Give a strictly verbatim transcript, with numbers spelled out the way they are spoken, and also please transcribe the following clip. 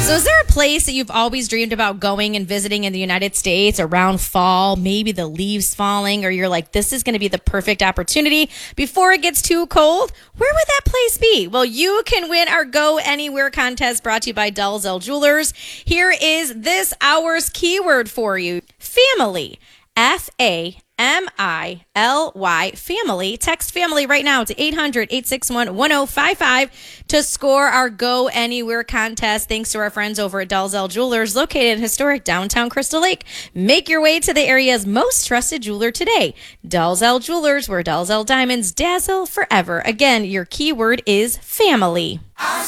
So is there a place that you've always dreamed about going and visiting in the United States around fall, maybe the leaves falling, or you're like, this is going to be the perfect opportunity before it gets too cold? Where would that place be? Well, you can win our Go Anywhere contest brought to you by Dalzell Jewelers. Here is this hour's keyword for you. Family. F A M I L Y, family. Text family right now to eight hundred, eight six one, one oh five five to score our Go Anywhere contest. Thanks to our friends over at Dalzell Jewelers, located in historic downtown Crystal Lake. Make your way to the area's most trusted jeweler today. Dalzell Jewelers, where Dalzell diamonds dazzle forever. Again, your keyword is family.